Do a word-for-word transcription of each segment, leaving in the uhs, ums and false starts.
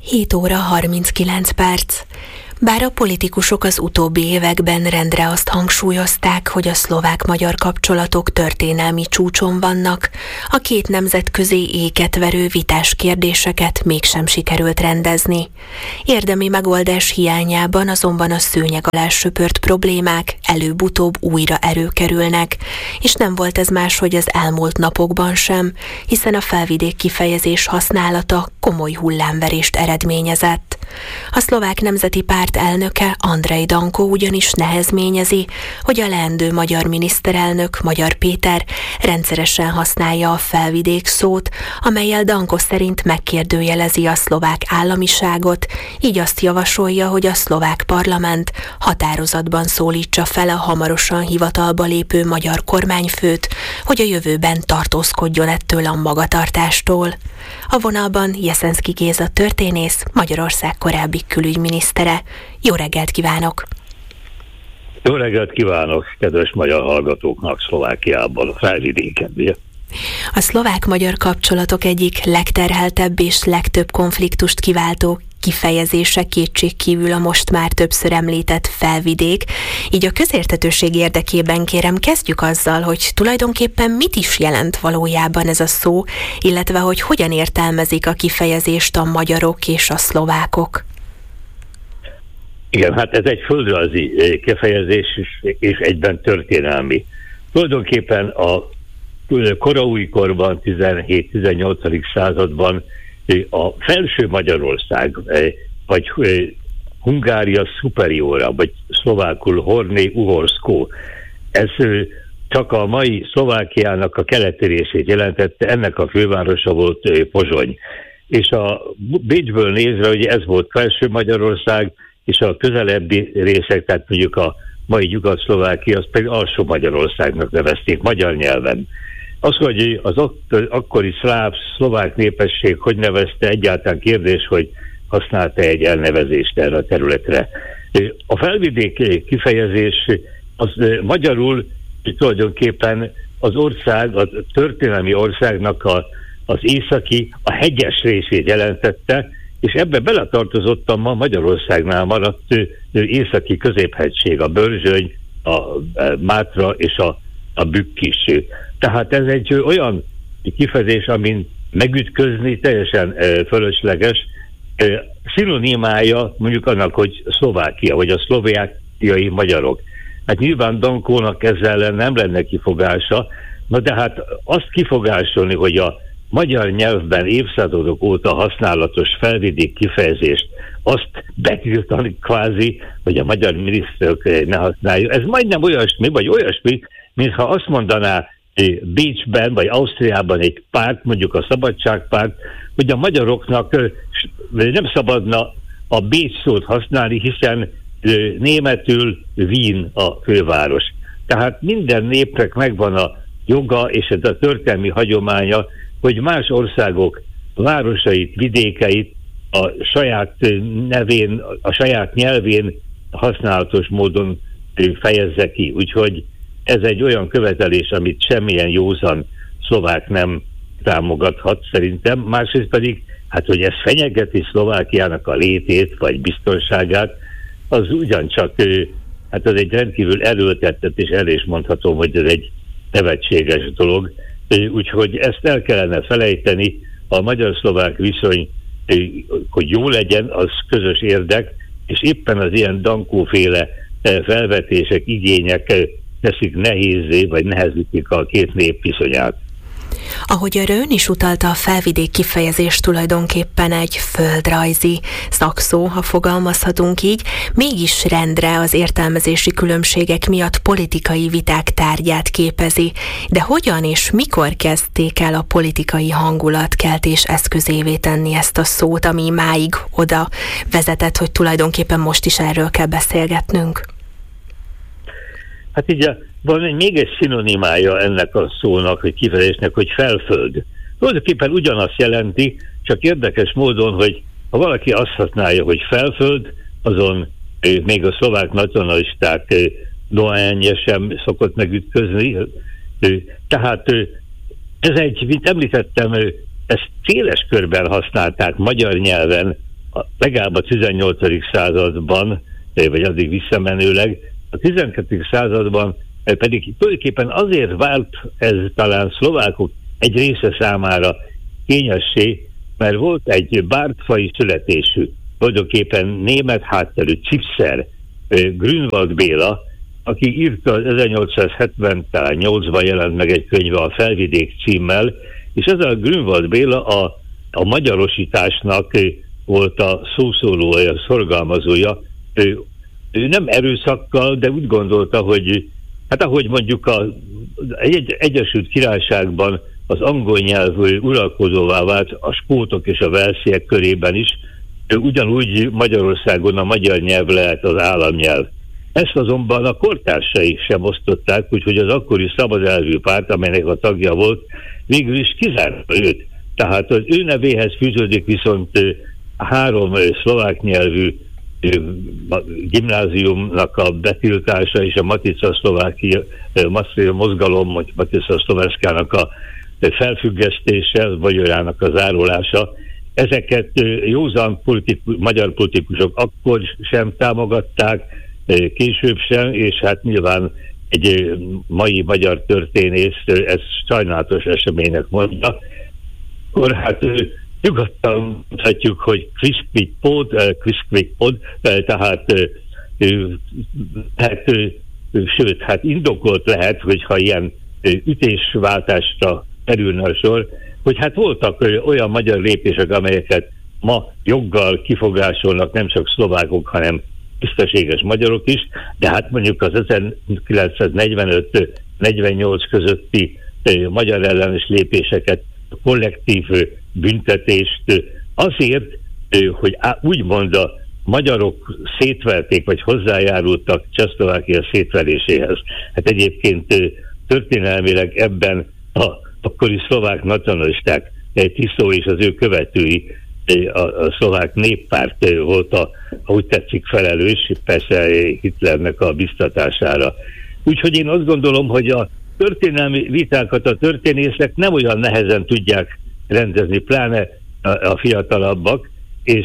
hét óra harminckilenc perc. Bár a politikusok az utóbbi években rendre azt hangsúlyozták, hogy a szlovák-magyar kapcsolatok történelmi csúcson vannak, a két nemzet közé éket verő vitás kérdéseket mégsem sikerült rendezni. Érdemi megoldás hiányában azonban a szőnyeg alá söpört problémák előbb-utóbb újra előkerülnek, és nem volt ez máshogy az elmúlt napokban sem, hiszen a felvidék kifejezés használata komoly hullámverést eredményezett. A Szlovák Nemzeti Párt elnöke Andrej Danko ugyanis nehezményezi, hogy a leendő magyar miniszterelnök, Magyar Péter rendszeresen használja a felvidék szót, amellyel Danko szerint megkérdőjelezi a szlovák államiságot, így azt javasolja, hogy a szlovák parlament határozatban szólítsa fel a hamarosan hivatalba lépő magyar kormányfőt, hogy a jövőben tartózkodjon ettől a magatartástól. A vonalban Jeszenszky Géza történész, Magyarország korábbi külügyminisztere. Jó reggelt kívánok! Jó reggelt kívánok, kedves magyar hallgatóknak Szlovákiában, a felvidéken. A szlovák-magyar kapcsolatok egyik legterheltebb és legtöbb konfliktust kiváltó kifejezése kétségkívül a most már többször említett felvidék. Így a közérthetőség érdekében kérem, kezdjük azzal, hogy tulajdonképpen mit is jelent valójában ez a szó, illetve hogy hogyan értelmezik a kifejezést a magyarok és a szlovákok. Igen, hát ez egy földrajzi kifejezés és egyben történelmi. Tulajdonképpen a koraújkorban, tizenhét-tizennyolcadik században a felső Magyarország, vagy Hungária superiora, vagy szlovákul Horné Uhorszkó, ez csak a mai Szlovákiának a keleti részét jelentette, ennek a fővárosa volt Pozsony. És a Bécsből nézve, ugye ez volt felső Magyarország, és a közelebbi részek, tehát mondjuk a mai Nyugat-Szlovákia, azt pedig alsó Magyarországnak nevezték magyar nyelven. Az, hogy az akkori szláv, szlovák népesség hogy nevezte, egyáltalán kérdés, hogy használta egy elnevezést erre a területre. A felvidék kifejezés az magyarul tulajdonképpen az ország, a történelmi országnak a, az északi, a hegyes részét jelentette, és ebbe beletartozott a ma Magyarországnál maradt északi középhegység, a Börzsöny, a Mátra és a, a Bükk is. Tehát ez egy olyan kifejezés, amin megütközni teljesen fölösleges, szinonimája mondjuk annak, hogy Szlovákia, vagy a szlovákiai magyarok. Hát nyilván Dankónak ezzel nem lenne kifogása, na de hát azt kifogásolni, hogy a magyar nyelvben évszázadok óta használatos felvidék kifejezést, azt betiltani kvázi, hogy a magyar miniszterök ne használjuk. Ez majdnem olyasmi, vagy olyasmi, mintha azt mondaná Bécsben, vagy Ausztriában egy párt, mondjuk a Szabadságpárt, hogy a magyaroknak nem szabadna a Bécs szót használni, hiszen németül Wien a főváros. Tehát minden népnek megvan a joga és ez a történelmi hagyománya, hogy más országok városait, vidékeit a saját nevén, a saját nyelvén használatos módon fejezze ki. Úgyhogy ez egy olyan követelés, amit semmilyen józan szlovák nem támogathat szerintem. Másrészt pedig, hát hogy ez fenyegeti Szlovákiának a létét vagy biztonságát, az ugyancsak, hát ez egy rendkívül erőltetett, és el is mondhatom, hogy ez egy nevetséges dolog. Úgyhogy ezt el kellene felejteni, a magyar-szlovák viszony, hogy jó legyen, az közös érdek, és éppen az ilyen Dankóféle felvetések, igények teszik nehézzé, vagy nehezítik a két nép viszonyát. Ahogy erre ön is utalta, a felvidék kifejezés tulajdonképpen egy földrajzi szakszó, ha fogalmazhatunk így, mégis rendre az értelmezési különbségek miatt politikai viták tárgyát képezi. De hogyan és mikor kezdték el a politikai hangulatkeltés eszközévé tenni ezt a szót, ami máig oda vezetett, hogy tulajdonképpen most is erről kell beszélgetnünk? Hát így van egy, még egy szinonimája ennek a szónak, vagy kifejezésnek, hogy felföld. Tulajdonképpen ugyanazt jelenti, csak érdekes módon, hogy ha valaki azt használja, hogy felföld, azon még a szlovák nacionalisták dohányja sem szokott megütközni. Tehát ez egy, mint említettem, ezt széles körben használták magyar nyelven legalább a tizennyolcadik században, vagy addig visszamenőleg, a tizenkettedik században pedig tulajdonképpen azért vált ez talán szlovákok egy része számára kényessé, mert volt egy bártfai születésű, tulajdonképpen német hátterű Cipszer, Grünwald Béla, aki írta az ezernyolcszázhetvennyolcban jelent meg egy könyve a Felvidék címmel, és ez a Grünwald Béla a, a magyarosításnak volt a szószólója, a szorgalmazója. Ő, ő nem erőszakkal, de úgy gondolta, hogy hát ahogy mondjuk az egy, Egyesült Királyságban az angol nyelv uralkodóvá vált a skótok és a velsziek körében is, ugyanúgy Magyarországon a magyar nyelv lehet az államnyelv. Ezt azonban a kortársai sem osztották, úgyhogy az akkori szabadelvű párt, amelynek a tagja volt, végül is kizárta őt. Tehát az ő nevéhez fűződik viszont a három szlovák nyelvű gimnáziumnak a betiltása és a Matica Szlovákia mozgalom, vagy Matica Szlovenskának a felfüggesztése, vagy olyanak a zárulása. Ezeket józan politikus, magyar politikusok akkor sem támogatták, később sem, és hát nyilván egy mai magyar történész ezt sajnálatos eseménynek mondja. Akkor hát nyugodtan mondhatjuk, hogy Quisquid-pod, Quisquid-pod, tehát hát, sőt, hát indokolt lehet, hogyha ilyen ütésváltásra kerülne a sor, hogy hát voltak olyan magyar lépések, amelyeket ma joggal kifogásolnak nem csak szlovákok, hanem tisztességes magyarok is, de hát mondjuk az ezerkilencszáznegyvenöt negyvennyolc közötti magyar ellenes lépéseket, kollektív büntetést azért, hogy úgymond a magyarok szétverték, vagy hozzájárultak Csehszlovákia szétveréséhez. Hát egyébként történelmileg ebben a akkori szlovák nacionalisták, Tiszó és az ő követői, a, a szlovák néppárt volt a, ahogy tetszik, felelős, persze Hitlernek a biztatására. Úgyhogy én azt gondolom, hogy a történelmi vitákat a történészek nem olyan nehezen tudják rendezni, pláne a, a fiatalabbak, és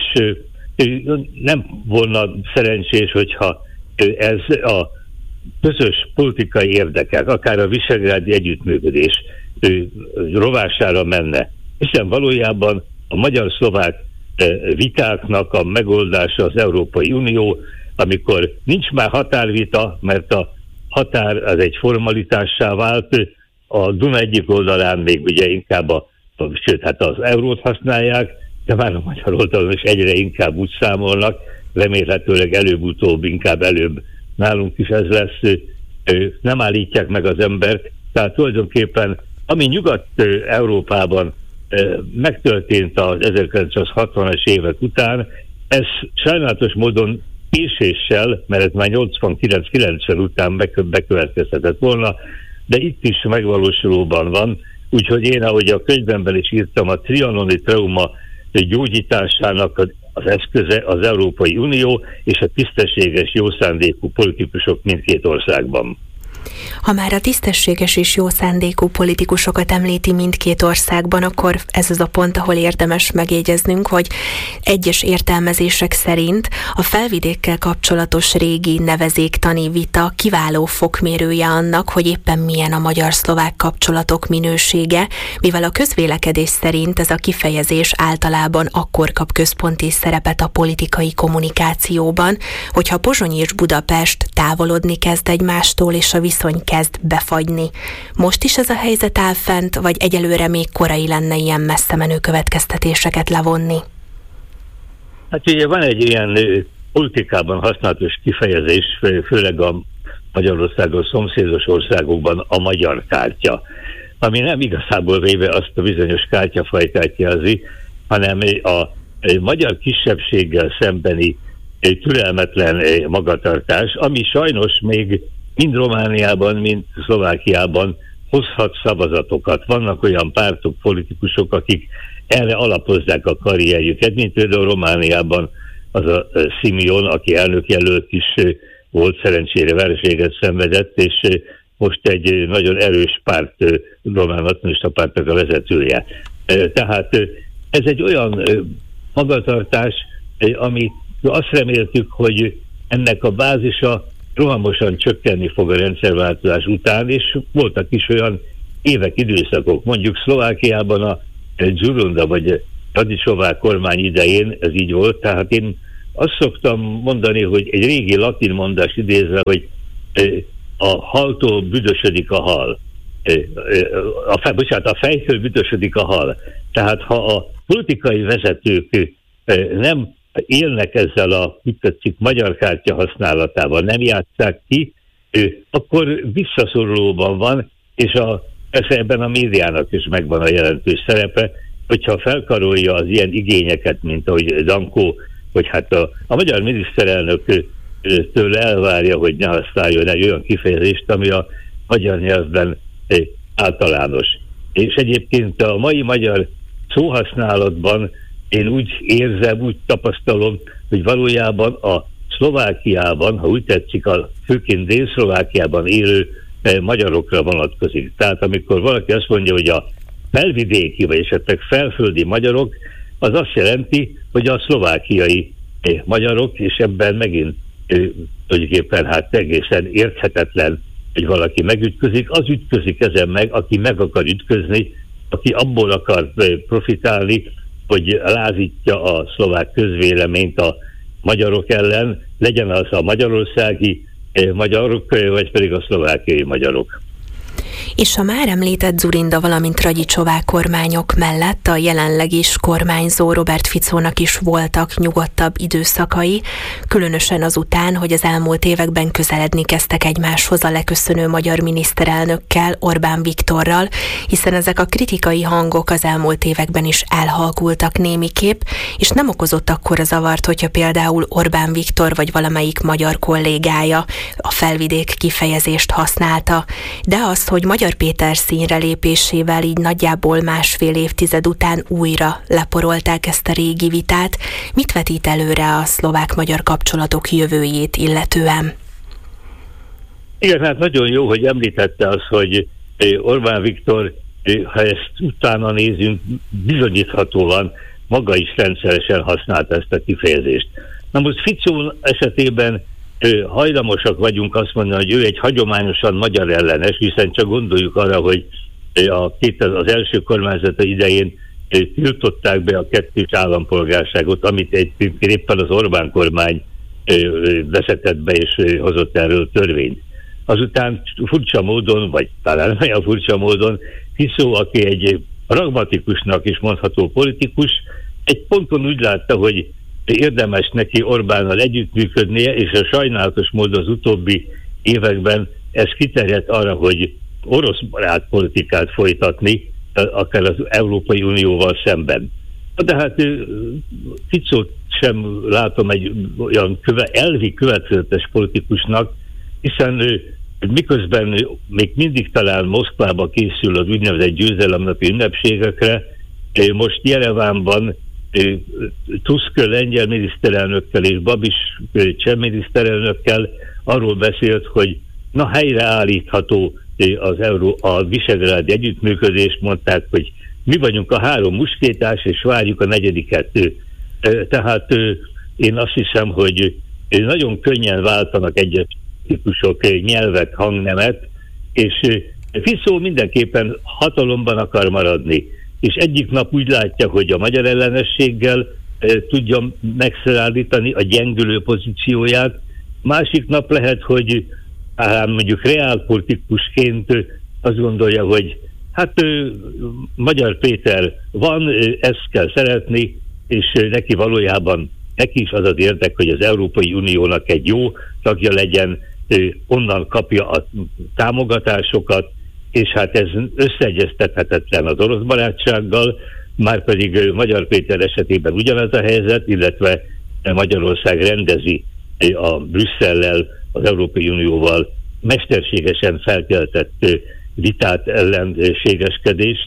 nem volna szerencsés, hogyha ez a közös politikai érdekek, akár a visegrádi együttműködés rovására menne. Hiszen valójában a magyar-szlovák vitáknak a megoldása az Európai Unió, amikor nincs már határvita, mert a határ az egy formalitássá vált, a Duna egyik oldalán még ugye inkább a, sőt, hát az eurót használják, de már a magyar oldalon is egyre inkább úgy számolnak, remélhetőleg előbb-utóbb, inkább előbb nálunk is ez lesz, nem állítják meg az embert, tehát tulajdonképpen ami Nyugat-Európában megtörtént az ezerkilencszázhatvanas évek után, ez sajnálatos módon késéssel, mert ez már nyolcvankilenc kilencven után bekövetkezhetett volna, de itt is megvalósulóban van, úgyhogy én, ahogy a könyvemben is írtam, a trianoni trauma gyógyításának az eszköze az Európai Unió és a tisztességes, jószándékú politikusok mindkét országban. Ha már a tisztességes és jó szándékú politikusokat említi mindkét országban, akkor ez az a pont, ahol érdemes megjegyeznünk, hogy egyes értelmezések szerint a Felvidékkel kapcsolatos régi nevezéktani vita kiváló fokmérője annak, hogy éppen milyen a magyar-szlovák kapcsolatok minősége, mivel a közvélekedés szerint ez a kifejezés általában akkor kap központi szerepet a politikai kommunikációban, hogyha Pozsony és Budapest távolodni kezd egymástól, és a viszony kezd befagyni. Most is ez a helyzet áll fent, vagy egyelőre még korai lenne ilyen messze menő következtetéseket levonni? Hát ugye van egy ilyen politikában használatos kifejezés, főleg a Magyarországon szomszédos országokban, a magyar kártya, ami nem igazából véve azt a bizonyos kártyafajtát jelzi, hanem a magyar kisebbséggel szembeni türelmetlen magatartás, ami sajnos még mind Romániában, mind Szlovákiában hozhat szavazatokat. Vannak olyan pártok, politikusok, akik erre alapozzák a karrierjüket, mint például Romániában az a Simeon, aki elnökjelölt is volt, szerencsére vereséget szenvedett, és most egy nagyon erős párt, román nacionalista pártnak a vezetője. Tehát ez egy olyan magatartás, ami azt reméltük, hogy ennek a bázisa rohamosan csökkenni fog a rendszerváltozás után, és voltak is olyan évek, időszakok, mondjuk Szlovákiában a Dzsurunda vagy Radicsová kormány idején ez így volt, tehát én azt szoktam mondani, hogy egy régi latin mondás idézve, hogy a haltól büdösödik a hal. A, fej, bocsánat, a fejtől büdösödik a hal. Tehát ha a politikai vezetők nem élnek ezzel a, mit tetszik, magyar kártya használatával, nem játsszák ki, akkor visszaszorulóban van, és a, persze ebben a médiának is megvan a jelentős szerepe, hogyha felkarolja az ilyen igényeket, mint ahogy Danko, hogy hát a, a magyar miniszterelnöktől elvárja, hogy ne használjon egy olyan kifejezést, ami a magyar nyelvben általános. És egyébként a mai magyar szóhasználatban én úgy érzem, úgy tapasztalom, hogy valójában a Szlovákiában, ha úgy tetszik, a főként Dél-Szlovákiában élő magyarokra vonatkozik. Tehát amikor valaki azt mondja, hogy a felvidéki, vagy esetleg felföldi magyarok, az azt jelenti, hogy a szlovákiai magyarok, és ebben megint tulajdonképpen hát egészen érthetetlen, hogy valaki megütközik, az ütközik ezen meg, aki meg akar ütközni, aki abból akar profitálni, hogy lázítja a szlovák közvéleményt a magyarok ellen, legyen az a magyarországi magyarok, vagy pedig a szlovákiai magyarok. És a már említett Dzurinda, valamint Radicsová kormányok mellett a jelenleg is kormányzó Robert Ficónak is voltak nyugodtabb időszakai, különösen azután, hogy az elmúlt években közeledni kezdtek egymáshoz a leköszönő magyar miniszterelnökkel, Orbán Viktorral, hiszen ezek a kritikai hangok az elmúlt években is elhalkultak némiképp, és nem okozott akkora zavart, hogyha például Orbán Viktor vagy valamelyik magyar kollégája a felvidék kifejezést használta. De azt, hogy Magyar Péter színre lépésével így nagyjából másfél évtized után újra leporolták ezt a régi vitát, mit vetít előre a szlovák-magyar kapcsolatok jövőjét illetően? Igen, hát nagyon jó, hogy említette azt, hogy Orbán Viktor, ha ezt utána nézünk, bizonyíthatóan maga is rendszeresen használta ezt a kifejezést. Na most Ficó esetében hajlamosak vagyunk azt mondani, hogy ő egy hagyományosan magyar ellenes, hiszen csak gondoljuk arra, hogy a két, az első kormányzata idején tiltották be a kettős állampolgárságot, amit egy, éppen az Orbán kormány vezetett be és hozott erről törvényt. Azután furcsa módon, vagy talán olyan furcsa módon, Ficó, aki egy pragmatikusnak is mondható politikus, egy ponton úgy látta, hogy érdemes neki Orbánnal együttműködnie, és a sajnálatos módon az utóbbi években ez kiterjedt arra, hogy orosz barát politikát folytatni, akár az Európai Unióval szemben. De hát Ficót sem látom egy olyan köve, elvi következetes politikusnak, hiszen miközben még mindig talán Moszkvába készül az úgynevezett győzelemnapi ünnepségekre, most Jerevánban Tusk lengyel miniszterelnökkel és Babis cseh miniszterelnökkel arról beszélt, hogy na helyreállítható az Euró, a visegrádi együttműködést, mondták, hogy mi vagyunk a három muskétás, és várjuk a negyediket. Tehát én azt hiszem, hogy nagyon könnyen váltanak egyes típusok nyelvet, hangnemet, és Ficó mindenképpen hatalomban akar maradni. És egyik nap úgy látja, hogy a magyar ellenességgel e, tudja megszállítani a gyengülő pozícióját, másik nap lehet, hogy á, mondjuk reálpolitikusként azt gondolja, hogy hát ő, Magyar Péter van, ezt kell szeretni, és neki valójában neki is az az érdek, hogy az Európai Uniónak egy jó tagja legyen, onnan kapja a támogatásokat, és hát ez összeegyeztethetetlen az orosz barátsággal, már pedig Magyar Péter esetében ugyanaz a helyzet, illetve Magyarország rendezi a Brüsszellel, az Európai Unióval mesterségesen felkeltett vitát, ellenségeskedést,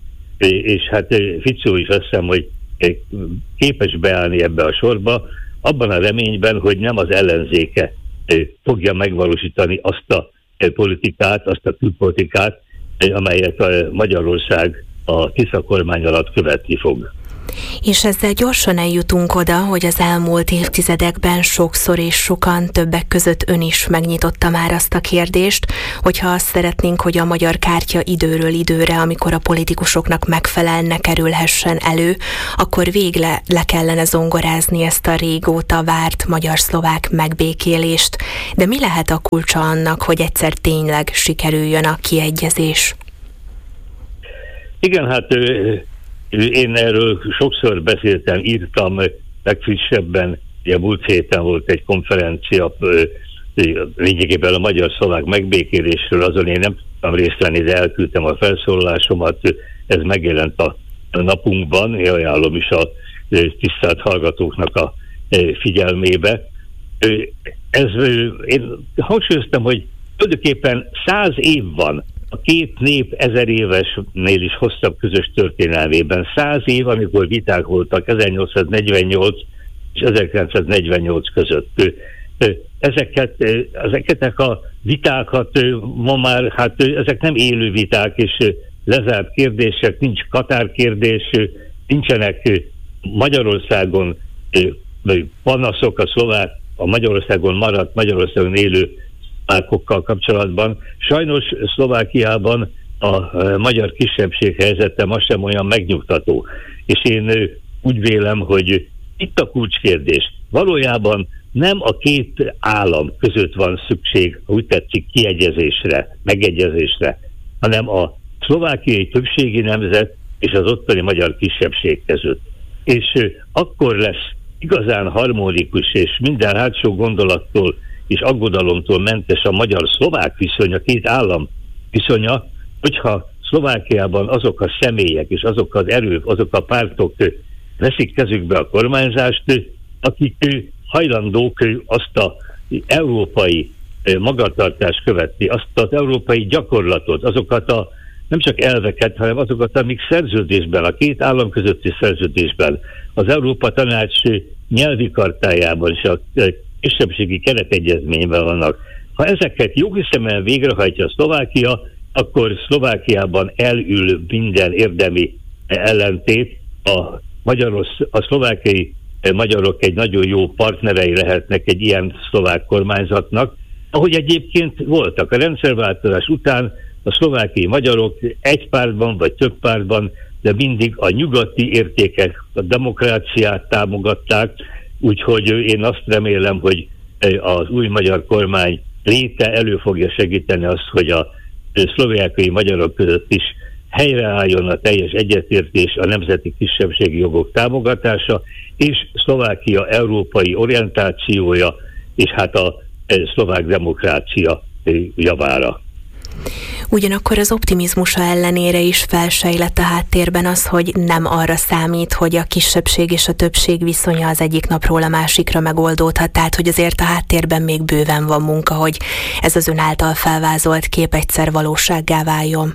és hát Ficó is azt hiszem, hogy képes beállni ebbe a sorba, abban a reményben, hogy nem az ellenzéke fogja megvalósítani azt a politikát, azt a külpolitikát, amelyet a Magyarország a Tisza kormány alatt követni fog. És ezzel gyorsan eljutunk oda, hogy az elmúlt évtizedekben sokszor és sokan, többek között ön is megnyitotta már azt a kérdést, hogyha azt szeretnénk, hogy a magyar kártya időről időre, amikor a politikusoknak megfelelne, kerülhessen elő, akkor végre le kellene zongorázni ezt a régóta várt magyar-szlovák megbékélést. De mi lehet a kulcsa annak, hogy egyszer tényleg sikerüljön a kiegyezés? Igen, hát én erről sokszor beszéltem, írtam, legfrissebben, ugye múlt héten volt egy konferencia lényegében a magyar-szlovák megbékélésről, azon én nem tudtam részt venni, de elküldtem a felszólalásomat, ez megjelent a napunkban, én ajánlom is a tisztelt hallgatóknak a figyelmébe. Ez, én hangsúlyoztam, hogy tulajdonképpen száz év van a két nép ezer évesnél is hosszabb közös történelmében. Száz év, amikor viták voltak ezernyolcszáznegyvennyolc és ezerkilencszáznegyvennyolc között. Ezeket, ezeket a vitákat ma már, hát ezek nem élő viták, és lezárt kérdések, nincs Katár kérdés, nincsenek Magyarországon panaszok a szlovák, a Magyarországon maradt, Magyarországon élő szlovákokkal kapcsolatban. Sajnos Szlovákiában a magyar kisebbség helyzete ma sem olyan megnyugtató. És én úgy vélem, hogy itt a kulcskérdés. Valójában nem a két állam között van szükség, úgy tetszik, kiegyezésre, megegyezésre, hanem a szlovákiai többségi nemzet és az ottani magyar kisebbség között. És akkor lesz igazán harmonikus és minden hátsó gondolattól és aggodalomtól mentes a magyar-szlovák viszony, a két állam viszonya, hogyha Szlovákiában azok a személyek és azok az erők, azok a pártok veszik kezükbe a kormányzást, akik hajlandók azt az európai magatartást követni, azt az európai gyakorlatot, azokat a nem csak elveket, hanem azokat, amik szerződésben, a két állam közötti szerződésben, az Európa Tanács nyelvi kartájában és a kisebbségi keretegyezményben vannak. Ha ezeket jóhiszeműen végrehajtja Szlovákia, akkor Szlovákiában elül minden érdemi ellentét. A, magyarosz, a szlovákiai magyarok egy nagyon jó partnerei lehetnek egy ilyen szlovák kormányzatnak, ahogy egyébként voltak. A rendszerváltozás után a szlovákiai magyarok egy pártban vagy több pártban, de mindig a nyugati értékek, a demokráciát támogatták, úgyhogy én azt remélem, hogy az új magyar kormány léte elő fogja segíteni azt, hogy a szlovákiai magyarok között is helyreálljon a teljes egyetértés, a nemzeti kisebbségi jogok támogatása, és Szlovákia európai orientációja, és hát a szlovák demokrácia javára. Ugyanakkor az optimizmusa ellenére is felsejlett a háttérben az, hogy nem arra számít, hogy a kisebbség és a többség viszonya az egyik napról a másikra megoldódhat, tehát hogy azért a háttérben még bőven van munka, hogy ez az ön által felvázolt kép egyszer valósággá váljon.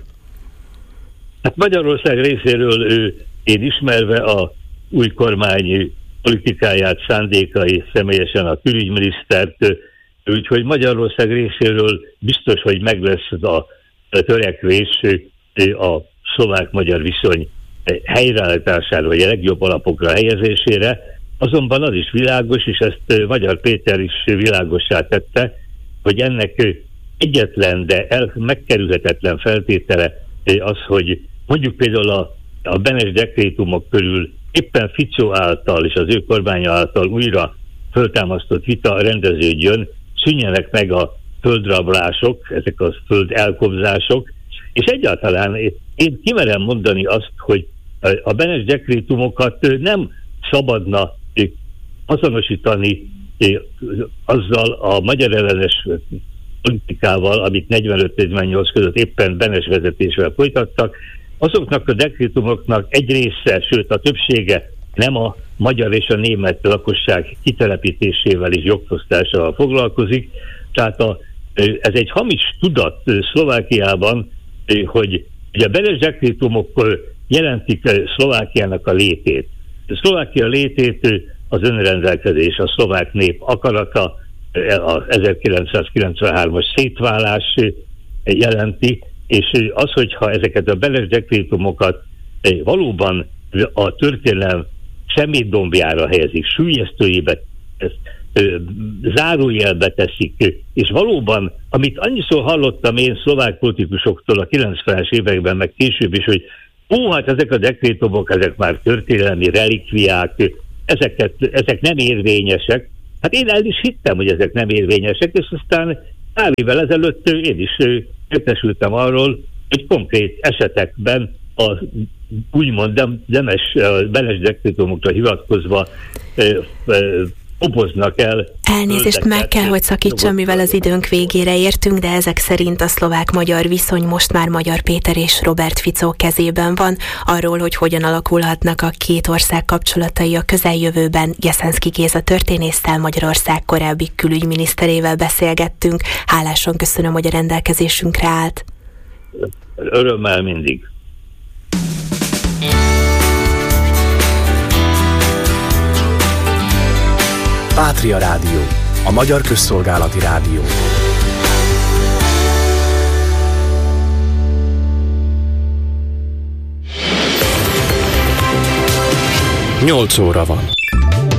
Hát Magyarország részéről ő, én ismerve a új kormány politikáját, szándékai, személyesen a külügyminisztert, úgyhogy Magyarország részéről biztos, hogy meg lesz a törekvés a szlovák-magyar viszony helyreállítására, vagy a legjobb alapokra helyezésére. Azonban az is világos, és ezt Magyar Péter is világossá tette, hogy ennek egyetlen, de el, megkerülhetetlen feltétele az, hogy mondjuk például a, a Benes dekrétumok körül éppen Fico által és az ő kormánya által újra föltámasztott vita rendeződjön, szűnjenek meg a földrablások, ezek a föld elkobzások, és egyáltalán én kimerem mondani azt, hogy a Benes dekrétumokat nem szabadna azonosítani azzal a magyar ellenes politikával, amit negyvenöt negyvennyolc között éppen Benes vezetésével folytattak. Azoknak a dekrétumoknak egy része, sőt a többsége nem a magyar és a német lakosság kitelepítésével és jogfosztásával foglalkozik. Tehát a, ez egy hamis tudat Szlovákiában, hogy ugye a Benes dekrétumok jelentik Szlovákiának a létét. A Szlovákia létét az önrendelkezés, a szlovák nép akarata, az ezerkilencszázkilencvenhármas szétválás jelenti, és az, hogyha ezeket a Benes dekrétumokat valóban a történelem szemétdombjára helyezik, süllyesztőjébe ezt ö, zárójelbe teszik, és valóban, amit annyiszor hallottam én szlovák politikusoktól a kilencvenes években, meg később is, hogy ó, hát ezek a dekrétumok, ezek már történelmi relikviák, ezeket, ezek nem érvényesek. Hát én el is hittem, hogy ezek nem érvényesek, és aztán pár évvel ezelőtt én is értesültem arról, hogy konkrét esetekben a úgymond demes, Benes dekrétumokra hivatkozva ö, ö, oboznak el. Elnézést, meg kell, hogy szakítsam, mivel az időnk végére értünk, de ezek szerint a szlovák-magyar viszony most már Magyar Péter és Robert Fico kezében van. Arról, hogy hogyan alakulhatnak a két ország kapcsolatai a közeljövőben, Jeszenszky Géza történésszel, Magyarország korábbi külügyminiszterével beszélgettünk. Hálásan köszönöm, hogy a rendelkezésünkre állt. Örömmel mindig. Pátria Rádió, a magyar közszolgálati rádió. Nyolc óra van.